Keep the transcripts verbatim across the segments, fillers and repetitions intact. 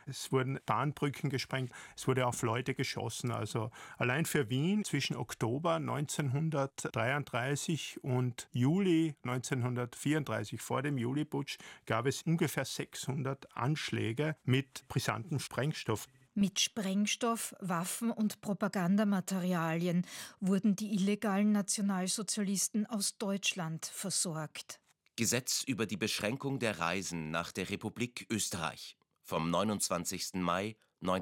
Es wurden Bahnbrücken gesprengt, es wurde auf Leute geschossen. Also allein für Wien zwischen Oktober neunzehnhundertdreiunddreißig und Juli neunzehnhundertvierunddreißig, vor dem Juliputsch, gab es ungefähr sechshundert Anschläge mit brisantem Sprengstoff. Mit Sprengstoff, Waffen und Propagandamaterialien wurden die illegalen Nationalsozialisten aus Deutschland versorgt. Gesetz über die Beschränkung der Reisen nach der Republik Österreich vom neunundzwanzigsten Mai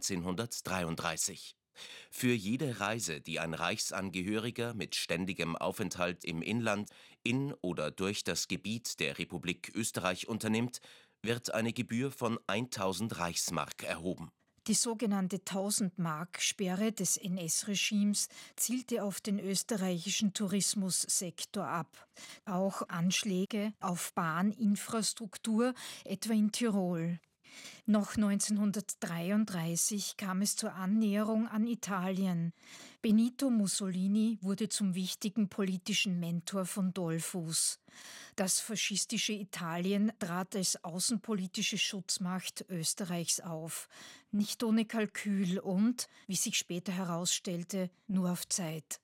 neunzehnhundertdreiunddreißig. Für jede Reise, die ein Reichsangehöriger mit ständigem Aufenthalt im Inland in oder durch das Gebiet der Republik Österreich unternimmt, wird eine Gebühr von tausend Reichsmark erhoben. Die sogenannte tausend-Mark-Sperre des N S-Regimes zielte auf den österreichischen Tourismussektor ab. Auch Anschläge auf Bahninfrastruktur, etwa in Tirol. Noch neunzehnhundertdreiunddreißig kam es zur Annäherung an Italien. Benito Mussolini wurde zum wichtigen politischen Mentor von Dollfuß. Das faschistische Italien trat als außenpolitische Schutzmacht Österreichs auf. Nicht ohne Kalkül und, wie sich später herausstellte, nur auf Zeit.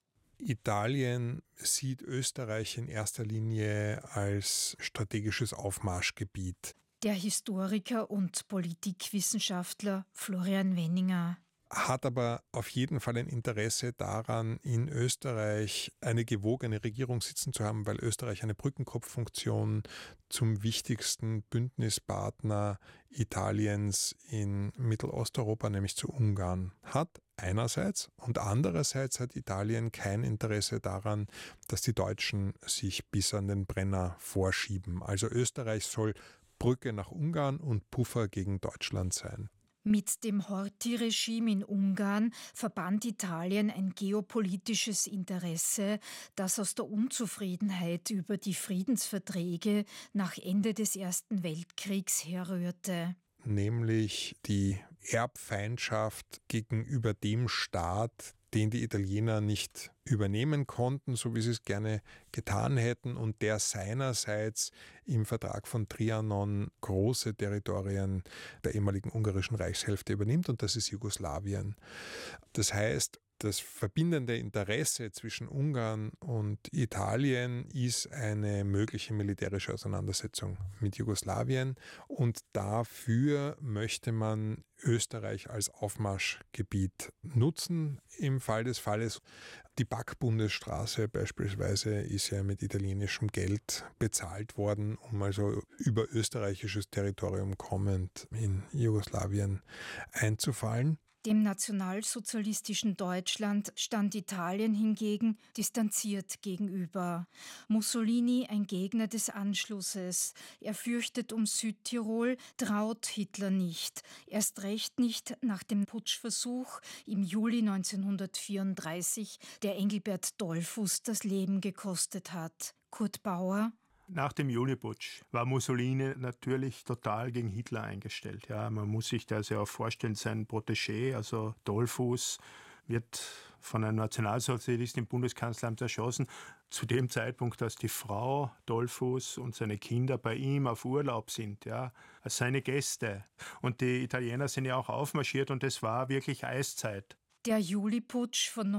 Italien sieht Österreich in erster Linie als strategisches Aufmarschgebiet. Der Historiker und Politikwissenschaftler Florian Wenninger hat aber auf jeden Fall ein Interesse daran, in Österreich eine gewogene Regierung sitzen zu haben, weil Österreich eine Brückenkopffunktion zum wichtigsten Bündnispartner Italiens in Mittelosteuropa, nämlich zu Ungarn, hat. Einerseits und andererseits hat Italien kein Interesse daran, dass die Deutschen sich bis an den Brenner vorschieben. Also Österreich soll Brücke nach Ungarn und Puffer gegen Deutschland sein. Mit dem Horthy-Regime in Ungarn verband Italien ein geopolitisches Interesse, das aus der Unzufriedenheit über die Friedensverträge nach Ende des Ersten Weltkriegs herrührte. Nämlich die Erbfeindschaft gegenüber dem Staat, den die Italiener nicht übernehmen konnten, so wie sie es gerne getan hätten, und der seinerseits im Vertrag von Trianon große Territorien der ehemaligen ungarischen Reichshälfte übernimmt, und das ist Jugoslawien. Das heißt, das verbindende Interesse zwischen Ungarn und Italien ist eine mögliche militärische Auseinandersetzung mit Jugoslawien, und dafür möchte man Österreich als Aufmarschgebiet nutzen. Im Fall des Falles, die Back-Bundesstraße beispielsweise ist ja mit italienischem Geld bezahlt worden, um also über österreichisches Territorium kommend in Jugoslawien einzufallen. Dem nationalsozialistischen Deutschland stand Italien hingegen distanziert gegenüber. Mussolini ein Gegner des Anschlusses. Er fürchtet um Südtirol, traut Hitler nicht. Erst recht nicht nach dem Putschversuch im Juli neunzehnhundertvierunddreißig, der Engelbert Dollfuß das Leben gekostet hat. Kurt Bauer. Nach dem Juliputsch war Mussolini natürlich total gegen Hitler eingestellt. Ja, man muss sich das ja auch vorstellen, sein Protégé, also Dollfuß, wird von einem Nationalsozialisten im Bundeskanzleramt erschossen. Zu dem Zeitpunkt, dass die Frau Dollfuß und seine Kinder bei ihm auf Urlaub sind, ja, als seine Gäste. Und die Italiener sind ja auch aufmarschiert und es war wirklich Eiszeit. Der Juliputsch von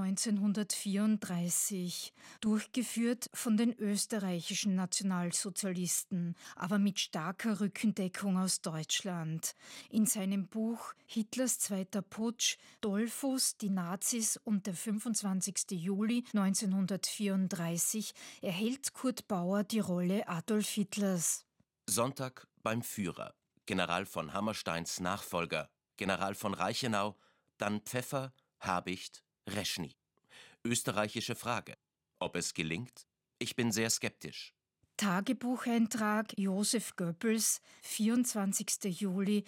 neunzehnhundertvierunddreißig, durchgeführt von den österreichischen Nationalsozialisten, aber mit starker Rückendeckung aus Deutschland. In seinem Buch Hitlers zweiter Putsch, Dollfuß, die Nazis und der fünfundzwanzigsten Juli neunzehnhundertvierunddreißig erhält Kurt Bauer die Rolle Adolf Hitlers. Sonntag beim Führer, General von Hammersteins Nachfolger, General von Reichenau, dann Pfeffer, Habicht, Reschny. Österreichische Frage. Ob es gelingt? Ich bin sehr skeptisch. Tagebucheintrag Josef Goebbels, vierundzwanzigsten Juli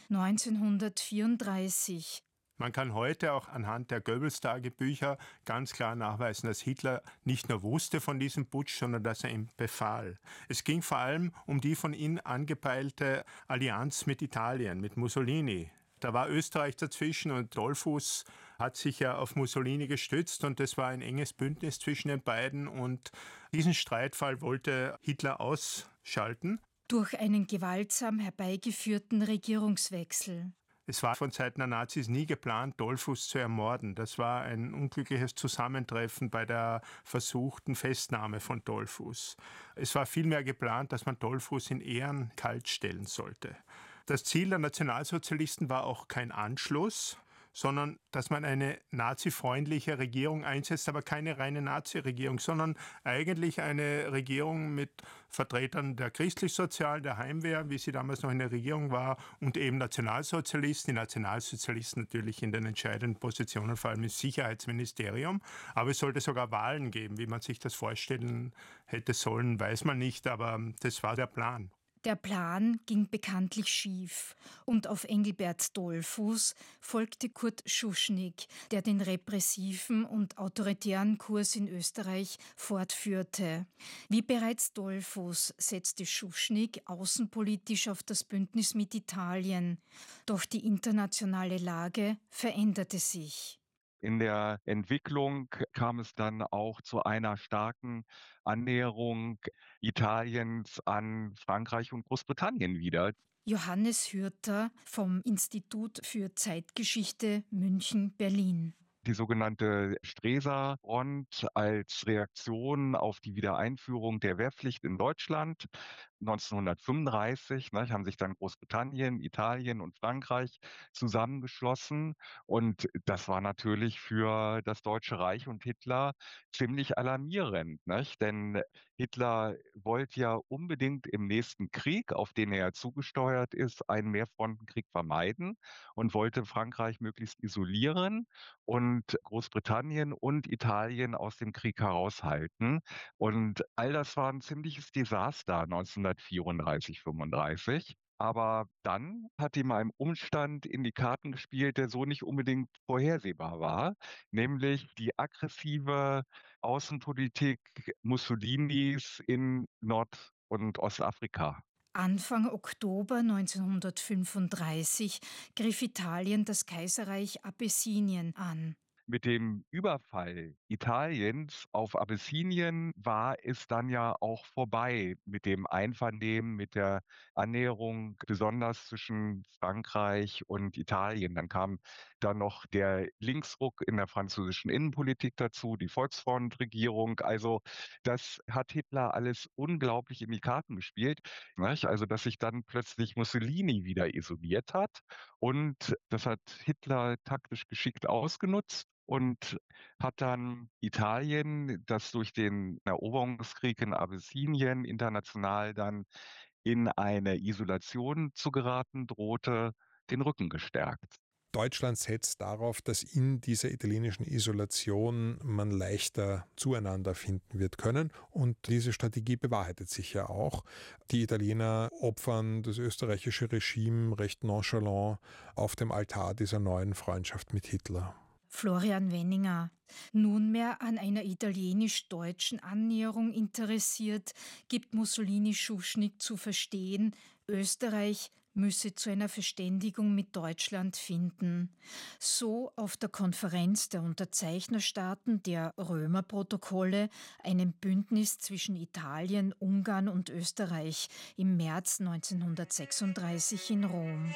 neunzehnhundertvierunddreißig. Man kann heute auch anhand der Goebbels-Tagebücher ganz klar nachweisen, dass Hitler nicht nur wusste von diesem Putsch, sondern dass er ihm befahl. Es ging vor allem um die von ihm angepeilte Allianz mit Italien, mit Mussolini. Da war Österreich dazwischen und Dollfuß hat sich ja auf Mussolini gestützt und das war ein enges Bündnis zwischen den beiden und diesen Streitfall wollte Hitler ausschalten. Durch einen gewaltsam herbeigeführten Regierungswechsel. Es war von Seiten der Nazis nie geplant, Dollfuß zu ermorden. Das war ein unglückliches Zusammentreffen bei der versuchten Festnahme von Dollfuß. Es war vielmehr geplant, dass man Dollfuß in Ehren kaltstellen sollte. Das Ziel der Nationalsozialisten war auch kein Anschluss, sondern dass man eine nazifreundliche Regierung einsetzt, aber keine reine Nazi-Regierung, sondern eigentlich eine Regierung mit Vertretern der christlich-sozialen, der Heimwehr, wie sie damals noch in der Regierung war, und eben Nationalsozialisten. Die Nationalsozialisten natürlich in den entscheidenden Positionen, vor allem im Sicherheitsministerium. Aber es sollte sogar Wahlen geben. Wie man sich das vorstellen hätte sollen, weiß man nicht, aber das war der Plan. Der Plan ging bekanntlich schief und auf Engelbert Dollfuß folgte Kurt Schuschnigg, der den repressiven und autoritären Kurs in Österreich fortführte. Wie bereits Dollfuß setzte Schuschnigg außenpolitisch auf das Bündnis mit Italien. Doch die internationale Lage veränderte sich. In der Entwicklung kam es dann auch zu einer starken Annäherung Italiens an Frankreich und Großbritannien wieder. Johannes Hürter vom Institut für Zeitgeschichte München-Berlin. Die sogenannte Stresa-Front als Reaktion auf die Wiedereinführung der Wehrpflicht in Deutschland neunzehnhundertfünfunddreißig, ne, haben sich dann Großbritannien, Italien und Frankreich zusammengeschlossen. Und das war natürlich für das Deutsche Reich und Hitler ziemlich alarmierend, nicht? Denn Hitler wollte ja unbedingt im nächsten Krieg, auf den er zugesteuert ist, einen Mehrfrontenkrieg vermeiden und wollte Frankreich möglichst isolieren und Großbritannien und Italien aus dem Krieg heraushalten. Und all das war ein ziemliches Desaster neunzehnhundertvierunddreißig, fünfunddreißig. Aber dann hat ihm ein Umstand in die Karten gespielt, der so nicht unbedingt vorhersehbar war, nämlich die aggressive Außenpolitik Mussolinis in Nord- und Ostafrika. Anfang Oktober neunzehnhundertfünfunddreißig griff Italien das Kaiserreich Abessinien an. Mit dem Überfall Italiens auf Abessinien war es dann ja auch vorbei mit dem Einvernehmen, mit der Annäherung, besonders zwischen Frankreich und Italien. Dann kam dann noch der Linksruck in der französischen Innenpolitik dazu, die Volksfrontregierung. Also das hat Hitler alles unglaublich in die Karten gespielt. Nicht? Also dass sich dann plötzlich Mussolini wieder isoliert hat. Und das hat Hitler taktisch geschickt ausgenutzt und hat dann Italien, das durch den Eroberungskrieg in Abessinien international dann in eine Isolation zu geraten drohte, den Rücken gestärkt. Deutschland setzt darauf, dass in dieser italienischen Isolation man leichter zueinander finden wird können. Und diese Strategie bewahrheitet sich ja auch. Die Italiener opfern das österreichische Regime recht nonchalant auf dem Altar dieser neuen Freundschaft mit Hitler. Florian Wenninger. Nunmehr an einer italienisch-deutschen Annäherung interessiert, gibt Mussolini Schuschnigg zu verstehen, Österreich müsse zu einer Verständigung mit Deutschland finden. So auf der Konferenz der Unterzeichnerstaaten der Römerprotokolle, einem Bündnis zwischen Italien, Ungarn und Österreich im März neunzehnhundertsechsunddreißig in Rom.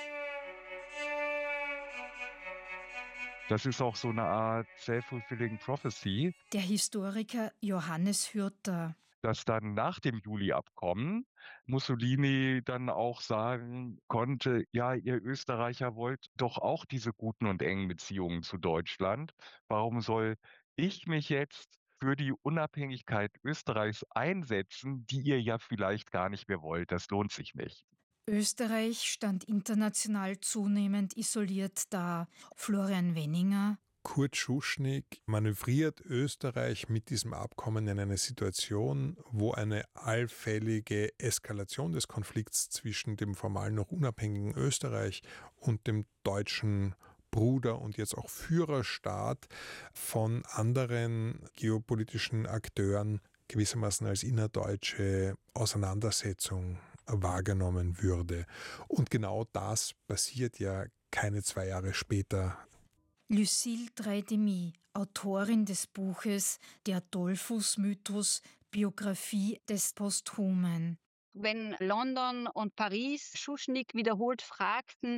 Das ist auch so eine Art self-fulfilling prophecy. Der Historiker Johannes Hürter. Dass dann nach dem Juli-Abkommen Mussolini dann auch sagen konnte, ja, ihr Österreicher wollt doch auch diese guten und engen Beziehungen zu Deutschland. Warum soll ich mich jetzt für die Unabhängigkeit Österreichs einsetzen, die ihr ja vielleicht gar nicht mehr wollt? Das lohnt sich nicht. Österreich stand international zunehmend isoliert da. Florian Wenninger. Kurt Schuschnigg manövriert Österreich mit diesem Abkommen in eine Situation, wo eine allfällige Eskalation des Konflikts zwischen dem formal noch unabhängigen Österreich und dem deutschen Bruder- und jetzt auch Führerstaat von anderen geopolitischen Akteuren gewissermaßen als innerdeutsche Auseinandersetzung wahrgenommen würde. Und genau das passiert ja keine zwei Jahre später. Lucille Drey-Demy, Autorin des Buches Der Dollfuß-Mythos, Biografie des Posthumen. Wenn London und Paris Schuschnigg wiederholt fragten,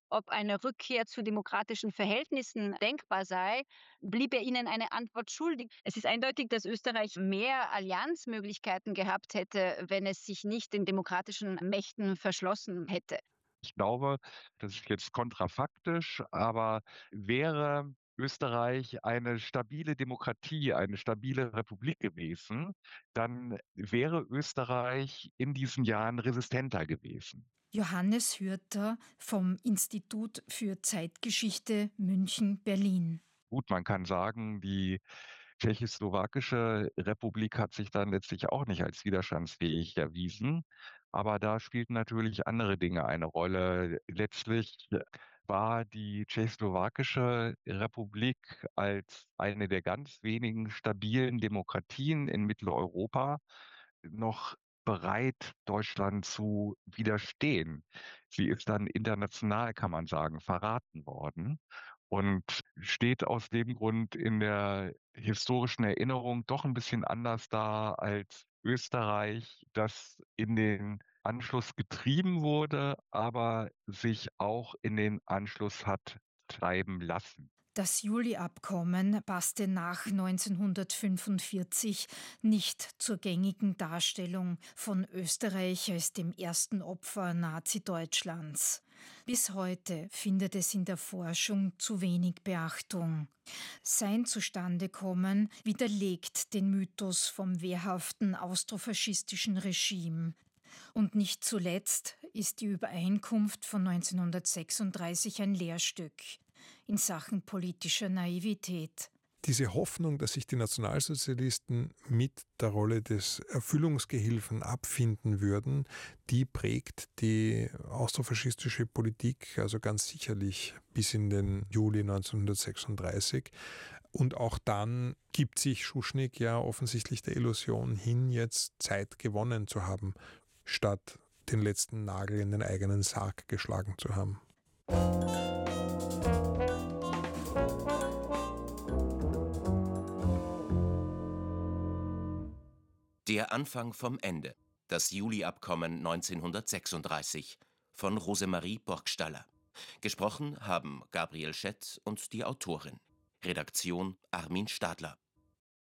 ob eine Rückkehr zu demokratischen Verhältnissen denkbar sei, blieb er ihnen eine Antwort schuldig. Es ist eindeutig, dass Österreich mehr Allianzmöglichkeiten gehabt hätte, wenn es sich nicht den demokratischen Mächten verschlossen hätte. Ich glaube, das ist jetzt kontrafaktisch, aber wäre Österreich eine stabile Demokratie, eine stabile Republik gewesen, dann wäre Österreich in diesen Jahren resistenter gewesen. Johannes Hürter vom Institut für Zeitgeschichte München-Berlin. Gut, man kann sagen, die tschechoslowakische Republik hat sich dann letztlich auch nicht als widerstandsfähig erwiesen. Aber da spielten natürlich andere Dinge eine Rolle. Letztlich war die tschechoslowakische Republik als eine der ganz wenigen stabilen Demokratien in Mitteleuropa noch bereit, Deutschland zu widerstehen. Sie ist dann international, kann man sagen, verraten worden und steht aus dem Grund in der historischen Erinnerung doch ein bisschen anders da als Österreich, das in den Anschluss getrieben wurde, aber sich auch in den Anschluss hat treiben lassen. Das Juli-Abkommen passte nach neunzehnhundertfünfundvierzig nicht zur gängigen Darstellung von Österreich als dem ersten Opfer Nazi-Deutschlands. Bis heute findet es in der Forschung zu wenig Beachtung. Sein Zustandekommen widerlegt den Mythos vom wehrhaften austrofaschistischen Regime. Und nicht zuletzt ist die Übereinkunft von neunzehnhundertsechsunddreißig ein Lehrstück in Sachen politischer Naivität. Diese Hoffnung, dass sich die Nationalsozialisten mit der Rolle des Erfüllungsgehilfen abfinden würden, die prägt die austrofaschistische Politik also ganz sicherlich bis in den Juli neunzehnhundertsechsunddreißig. Und auch dann gibt sich Schuschnigg ja offensichtlich der Illusion hin, jetzt Zeit gewonnen zu haben, statt den letzten Nagel in den eigenen Sarg geschlagen zu haben. Der Anfang vom Ende. Das Juli-Abkommen neunzehnhundertsechsunddreißig von Rosemarie Burgstaller. Gesprochen haben Gabriel Schett und die Autorin. Redaktion Armin Stadler.